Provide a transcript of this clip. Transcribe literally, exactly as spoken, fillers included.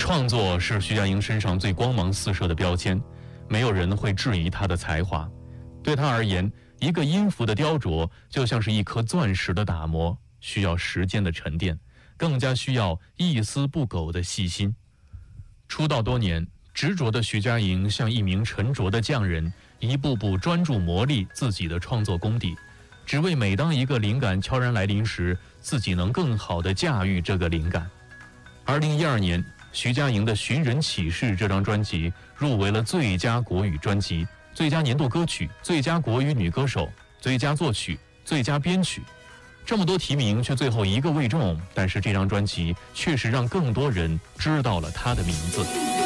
创作是徐佳莹身上最光芒四射的标签，没有人会质疑她的才华。对她而言，一个音符的雕琢就像是一颗钻石的打磨，需要时间的沉淀，更加需要一丝不苟的细心。出道多年，执着的徐佳莹像一名沉着的匠人，一步步专注磨砺自己的创作功底，只为每当一个灵感悄然来临时，自己能更好地驾驭这个灵感。二零一二年，徐佳莹的《寻人启事》这张专辑入围了最佳国语专辑、最佳年度歌曲、最佳国语女歌手、最佳作曲、最佳编曲。这么多提名却最后一个未中，但是这张专辑确实让更多人知道了她的名字。